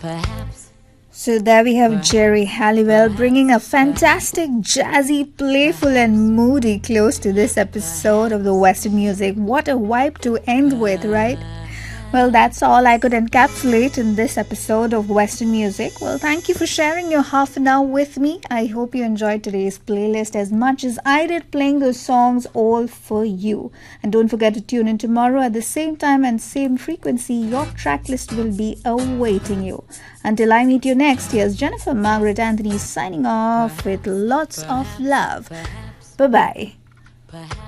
So there we have Jerry Halliwell bringing a fantastic, jazzy, playful and moody close to this episode of the Western Music. What a vibe to end with, right? Well, that's all I could encapsulate in this episode of Western Music. Well, thank you for sharing your half an hour with me. I hope you enjoyed today's playlist as much as I did playing those songs all for you. And don't forget to tune in tomorrow at the same time and same frequency. Your track list will be awaiting you. Until I meet you next, here's Jennifer Margaret Anthony signing off with lots of love. Bye-bye.